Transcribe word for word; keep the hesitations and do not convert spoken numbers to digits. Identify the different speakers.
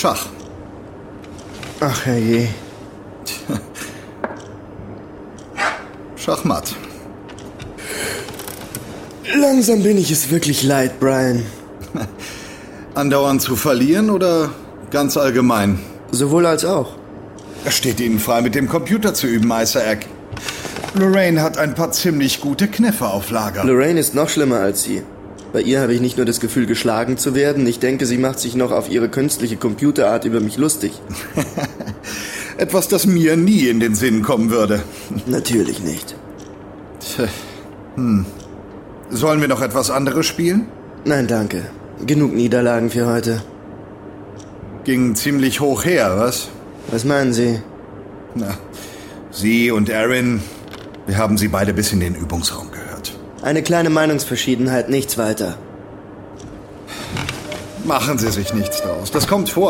Speaker 1: Schach.
Speaker 2: Ach herrje.
Speaker 1: Schachmatt.
Speaker 2: Langsam bin ich es wirklich leid, Brian.
Speaker 1: Andauernd zu verlieren oder ganz allgemein?
Speaker 2: Sowohl als auch.
Speaker 1: Es steht Ihnen frei, mit dem Computer zu üben, Isaac. Lorraine hat ein paar ziemlich gute Kniffe auf Lager.
Speaker 2: Lorraine ist noch schlimmer als Sie. Bei ihr habe ich nicht nur das Gefühl, geschlagen zu werden, ich denke, sie macht sich noch auf ihre künstliche Computerart über mich lustig.
Speaker 1: Etwas, das mir nie in den Sinn kommen würde.
Speaker 2: Natürlich nicht.
Speaker 1: Tja. Hm. Sollen wir noch etwas anderes spielen?
Speaker 2: Nein, danke. Genug Niederlagen für heute.
Speaker 1: Ging ziemlich hoch her, was?
Speaker 2: Was meinen Sie?
Speaker 1: Na, Sie und Aaron, wir haben Sie beide bis in den Übungsraum gehört.
Speaker 2: Eine kleine Meinungsverschiedenheit, nichts weiter.
Speaker 1: Machen Sie sich nichts draus. Das kommt vor.